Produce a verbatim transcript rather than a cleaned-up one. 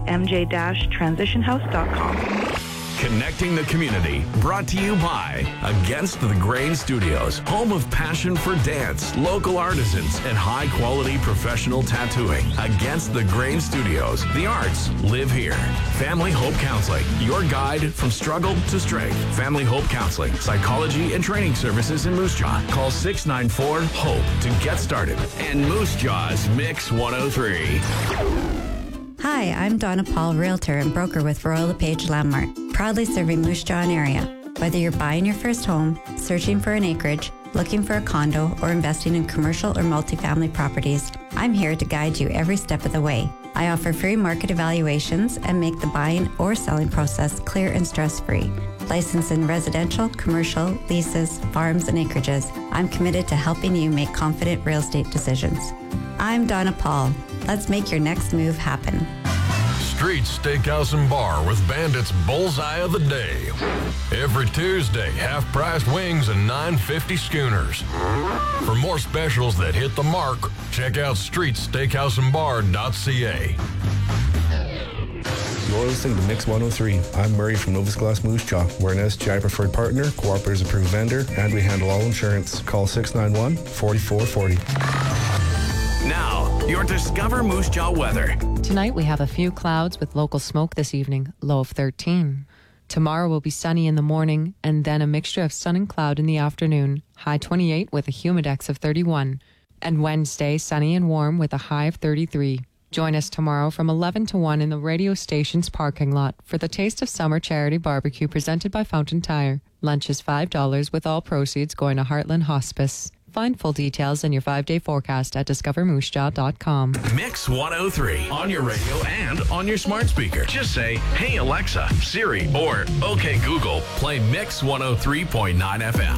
m j dash transition house dot com. Connecting the community, brought to you by Against the Grain Studios, home of passion for dance, local artisans, and high-quality professional tattooing. Against the Grain Studios, the arts live here. Family Hope Counseling, your guide from struggle to strength. Family Hope Counseling, psychology and training services in Moose Jaw. Call six nine four, HOPE to get started. And Moose Jaw's Mix one oh three. Hi, I'm Donna Paul, Realtor and broker with Royal LePage Landmark, proudly serving Moose Jaw and area. Whether you're buying your first home, searching for an acreage, looking for a condo, or investing in commercial or multifamily properties, I'm here to guide you every step of the way. I offer free market evaluations and make the buying or selling process clear and stress-free. Licensed in residential, commercial, leases, farms, and acreages, I'm committed to helping you make confident real estate decisions. I'm Donna Paul. Let's make your next move happen. Streets Steakhouse and Bar with Bandit's Bullseye of the Day. Every Tuesday, half-priced wings and nine fifty schooners. For more specials that hit the mark, check out streets steakhouse and bar dot c a. You're listening to Mix one oh three. I'm Murray from Novus Glass Moose Jaw. We're an S G I preferred partner, Cooperatives approved vendor, and we handle all insurance. Call six nine one, four four four zero. Now, your Discover Moose Jaw weather. Tonight we have a few clouds with local smoke this evening, low of thirteen. Tomorrow will be sunny in the morning and then a mixture of sun and cloud in the afternoon, high twenty-eight with a humidex of thirty-one. And Wednesday, sunny and warm with a high of thirty-three. Join us tomorrow from eleven to one in the radio station's parking lot for the Taste of Summer charity barbecue presented by Fountain Tire. Lunch is five dollars with all proceeds going to Heartland Hospice. Find full details in your five-day forecast at discover moose jaw dot com. Mix one oh three on your radio and on your smart speaker. Just say, hey Alexa, Siri, or okay Google, play Mix one oh three point nine F M.